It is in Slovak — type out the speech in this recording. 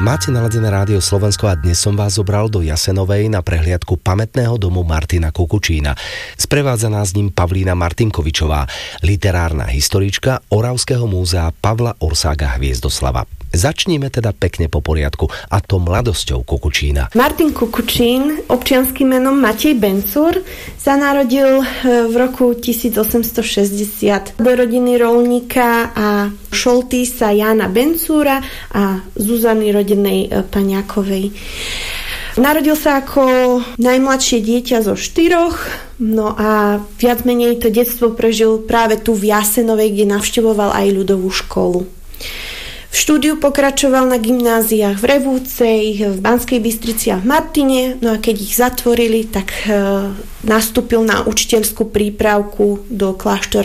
Máte naladené rádio Slovensko a dnes som vás zobral do Jasenovej na prehliadku pamätného domu Martina Kukučína. Sprevádza nás ním Pavlína Martinkovičová, literárna historička Oravského múzea Pavla Orsága Hviezdoslava. Začníme teda pekne po poriadku, a to mladosťou Kukučína. Martin Kukučín, občianskym menom Matej Bencúr, sa narodil v roku 1860 do rodiny roľníka a šoltýsa Jána Bencúra a Zuzany rodenej Paňákovej. Narodil sa ako najmladšie dieťa zo 4, no a viac menej to detstvo prežil práve tu v Jasenovej, kde navštevoval aj ľudovú školu. V štúdiu pokračoval na gymnáziách v Revúcej, v Banskej Bystrici a v Martine, no a keď ich zatvorili, tak nastúpil na učiteľskú prípravku do kláštora